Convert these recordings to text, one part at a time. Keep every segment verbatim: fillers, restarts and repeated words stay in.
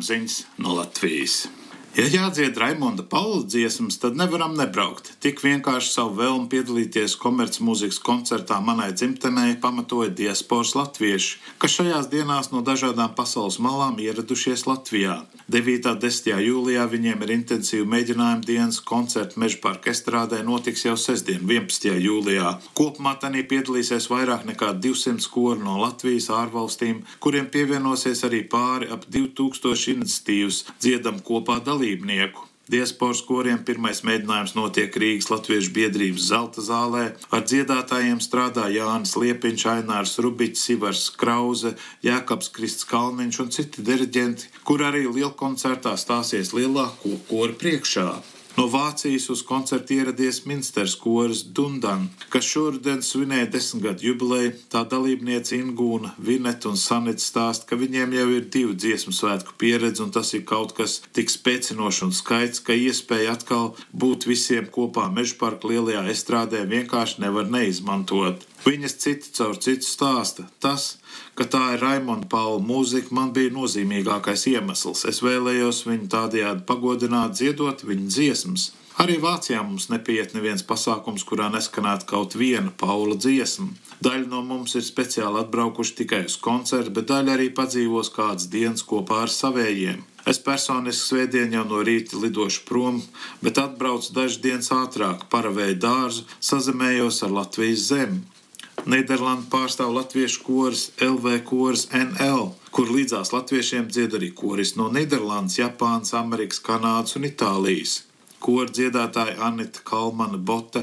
ziņas no Latvijas. Ja jādzied Raimonda Paula dziesmas, tad nevaram nebraukt. Tik vienkārši savu vēlmu piedalīties komercmūzikas koncertā manai dzimtenei pamatoja diasporas latvieši, kas šajās dienās no dažādām pasaules malām ieradušies Latvijā. devītā un desmitajā jūlijā viņiem ir intensīva mēģinājuma dienas koncerta Mežaparka estrādē notiks jau sestdien, vienpadsmitajā jūlijā. Kopumā tanī piedalīsies vairāk nekā divsimt kori no Latvijas ārvalstīm, kuriem pievienosies arī pāri ap divi tūkstoši iniciatīvas dziedam kopā dalībnieku. Diasporas koriem pirmais mēģinājums notiek Rīgas Latviešu biedrības Zelta zālē. Ar dziedātājiem strādā Jānis Liepiņš, Ainārs Rubiķis, Ivars Krauze, Jākabs Krists Kalniņš un citi diriģenti, kur arī lielkoncertā stāsies lielā kora priekšā. No Vācijas uz koncertu ieradies Minsters koris Dundan, kas šoruden svinēja desmitgadu jubileju. Tā dalībniece Ingūna, Vineta un Sanita stāsta, ka viņiem jau ir divu dziesmu svētku pieredze, un tas ir kaut kas tik spēcinošs un skaists, ka iespēja atkal būt visiem kopā Mežaparka lielajā estrādē vienkārši nevar neizmantot. Viņas citi caur citu stāsta. Tas, ka tā ir Raimonda Paula mūzika, man bija nozīmīgākais iemesls. Es vēlējos viņu tādējādi pagodināt, dziedot viņu dziesmas. Arī Vācijā mums nepieiet neviens pasākums, kurā neskanētu kaut viena Paula dziesma. Daļa no mums ir speciāli atbraukuši tikai uz koncertu, bet daļa arī padzīvos kādas dienas kopā ar savējiem. Es personiski svētdien jau no rīta lidošu prom, bet atbraucu dažas dienas ātrāk, paravēju dārzu, sazemējos ar Latvijas zemi. Nīderlanda pārstāv latviešu koris L V koris N L, kur līdzās latviešiem dzied arī koris no Nīderlandes, Japānas, Amerikas, Kanādas un Itālijas. Kora dziedātāja Anita Kalmana Bota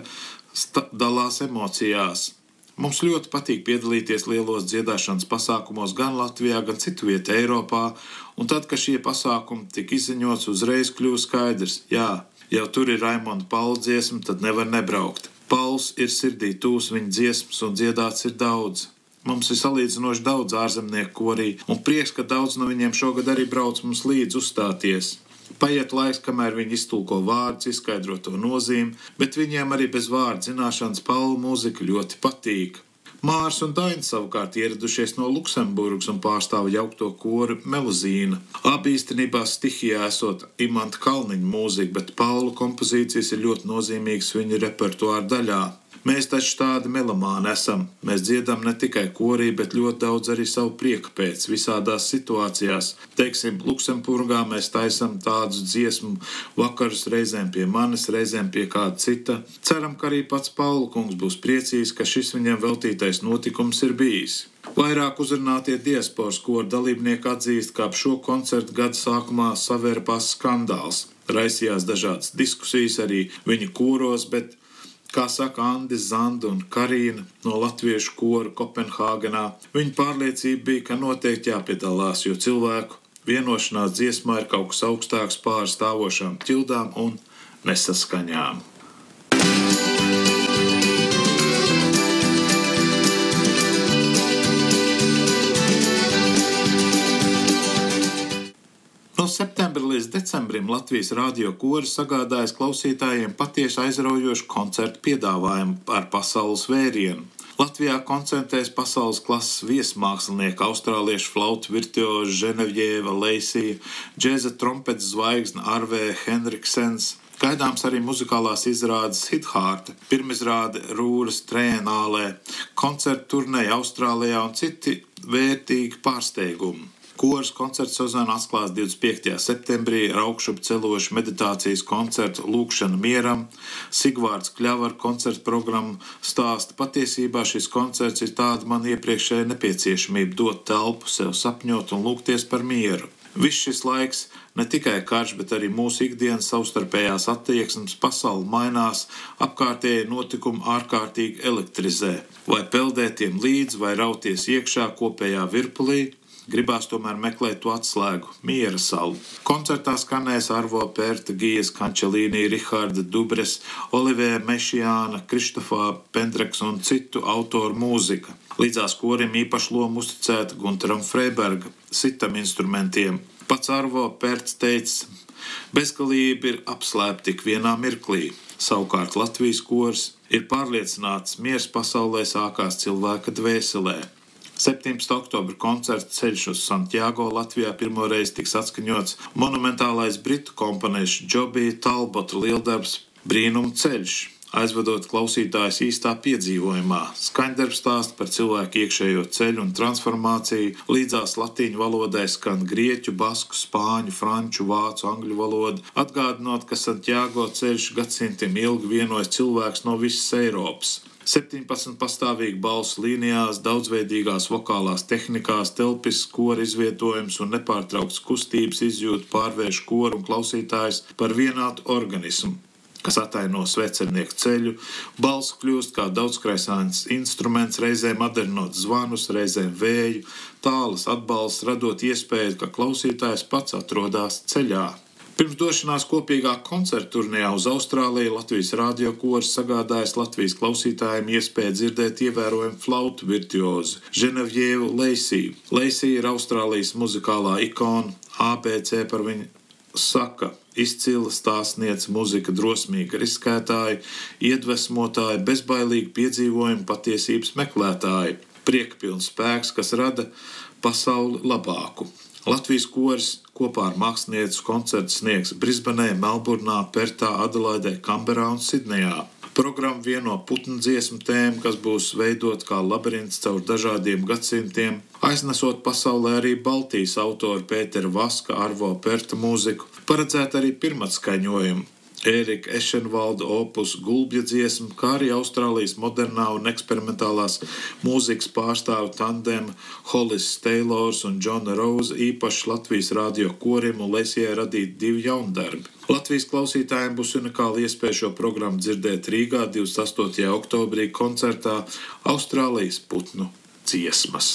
dalās emocijās. Mums ļoti patīk piedalīties lielos dziedāšanas pasākumos gan Latvijā, gan citu vietu Eiropā, un tad, kad šie pasākumi tika izziņots, uzreiz kļuva skaidrs, jā, jau tur ir Raimonda Paula dziesma, tad nevar nebraukt. Pauls ir sirdī tūs viņa dziesmas un dziedāts ir daudz. Mums ir salīdzinoši daudz ārzemnieku korī, un prieks, ka daudz no viņiem šogad arī brauc mums līdz uzstāties. Paiet laiks, kamēr viņi iztulko vārdus, izskaidro to nozīmi, bet viņiem arī bez vārdu zināšanas Paula mūzika ļoti patīk. Mārs un Daina savukārt ieradušies no Luksemburgas un pārstāv jaukto koru Meluzīna. Abi īstenībā stihijā esot Imanta Kalniņa mūzika, bet Paula kompozīcijas ir ļoti nozīmīgas viņa repertuāra daļā. Mēs taču tādi melomāni esam. Mēs dziedam ne tikai korī, bet ļoti daudz arī savu prieku pēc visādās situācijās. Teiksim, Luksemburgā mēs taisam tādus dziesmu vakarus reizēm pie manis, reizēm pie kāda cita. Ceram, ka arī pats Paula kungs būs priecīgs, ka šis viņam veltītais notikums ir bijis. Vairāk uzrunātie diasporas kora dalībnieki atzīst, ka ap šo koncertu gada sākumā savērpās skandāls. Raisījās dažādas diskusijas arī viņu koros, bet kā saka Andis Zanda un Karīna no latviešu kora Kopenhāgenā, viņa pārliecība bija, ka noteikti jāpiedalās, jo cilvēku vienošanās dziesmā ir kaut kas augstāks pār stāvošām ķildām un nesaskaņām. No septembra līdz decembrim Latvijas radio kori sagādājas klausītājiem patiesi aizraujošu koncertu piedāvājumu ar pasaules vērienu. Latvijā koncertēs pasaules klases viesmākslinieki, austrāliešu flautu virtuozi Ženevjēva Leisija, džeza trompetes zvaigzne Arvē Henriksens. Gaidāms arī muzikālās izrādes Hithārta, pirmizrāde Rūras Trēnālē, koncertu turneja Austrālijā un citi vērtīgi pārsteigumi. Koras koncerta sezona atklās divdesmit piektajā septembrī ar augšup celošu meditācijas koncertu Lūkšana mieram. Sigvārds Kļavara koncerta programmu stāsta. Patiesībā šis koncerts ir tāda man iepriekšēja nepieciešamība dot telpu sev sapņot un lūgties par mieru. Viss šis laiks, ne tikai karš, bet arī mūsu ikdienas savstarpējās attieksmes pasauli mainās, apkārtēji notikumi ārkārtīgi elektrizē. Vai peldētiem līdz, vai rauties iekšā kopējā virpulī, gribās tomēr meklēt to atslēgu – miera salu. Koncertā skanēs Arvo Pērta, Gijas Kančelīnī, Riharda Dubres, Olivē Mešiāna, Krištofā Pendreks un citu autoru mūzika. Līdzās korim īpaši lomu uzticēta Gunteram Freiberga, sitam instrumentiem. Pats Arvo Pērts teica, bezgalība ir apslēpta tik vienā mirklī. Savukārt Latvijas koris ir pārliecināts, miers pasaulē sākās cilvēka dvēselē. septiņpadsmitā oktobra koncerta Ceļš uz Santiago Latvijā pirmoreiz tiks atskaņots monumentālais britu komponešu Jobija Talbota lieldarbs Brīnuma ceļš, aizvedot klausītājus īstā piedzīvojumā. Skaņdarbs stāsta par cilvēku iekšējo ceļu un transformāciju, līdzās latīņu valodai skan grieķu, basku, spāņu, franču, vācu, angļu valoda, atgādinot, ka Santiago ceļš gadsimtiem ilgi vienojas cilvēks no visas Eiropas. septiņpadsmit pastāvīgi balsu līnijās, daudzveidīgās vokālās tehnikās, telpisks kora izvietojums un nepārtraukts kustības izjūta pārvērš koru un klausītājs par vienādu organismu, kas ataino svecernieku ceļu. Balss kļūst kā daudzkraisains instruments, reizēm modernot zvanus, reizēm vēju, tālas atbalsts, radot iespēju, ka klausītājs pats atrodas ceļā. Pirms došanās kopīgā koncerta turnejā uz Austrāliju Latvijas radio kors sagādājis Latvijas klausītājiem iespēju dzirdēt ievērojumu flautu virtuozi Ženevjēvu Leisiju. Leisija ir Austrālijas muzikālā ikona, A B C par viņu saka. Izcila stāstniece, muzika, drosmīga riskētāja, iedvesmotāja, bezbailīga piedzīvojuma patiesības meklētāja, priekapilns spēks, kas rada pasauli labāku. Latvijas koris kopā ar mākslinieci koncertu sniegs Brisbanē, Melburnā, Pertā, Adelaidē, Kamberā un Sidnejā. Programma vieno putnu dziesmu tēmu, kas būs veidot kā labirints caur dažādiem gadsimtiem, aiznesot pasaulē arī Baltijas autoru Pētera Vaska, Arvo Perta mūziku, paredzēt arī pirmatskaņojumu. Ērika Ešenvalda opus Gulbja dziesma, kā arī Austrālijas modernā un eksperimentālās mūzikas pārstāvu tandema Hollis Taylors un Džona Rose īpaši Latvijas radio korim un Leisijai radīt divi jaundarbi. Latvijas klausītājiem būs unikāla iespēja šo programmu dzirdēt Rīgā divdesmit astotajā oktobrī koncertā Austrālijas putnu dziesmas.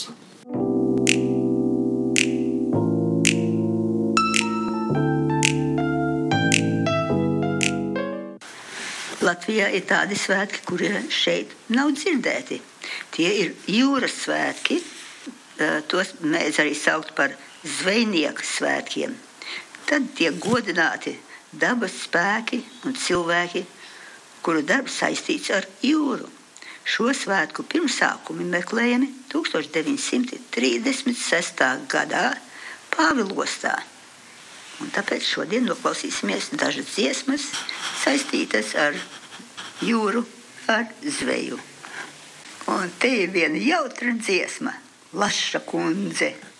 Latvijā ir tādi svētki, kuriem šeit nav dzirdēti. Tie ir jūras svētki, tos mēs arī saukt par zvejnieku svētkiem. Tad tiek godināti dabas spēki un cilvēki, kuru darbs saistīts ar jūru. Šo svētku pirmsākumi meklējami tūkstoš deviņi simti trīsdesmit sestā gadā Pāvilostā. Un tāpēc šodien noklausīsimies dažas dziesmas saistītas ar jūru, ar zveju. Un te ir viena jautra dziesma, Laša kundze.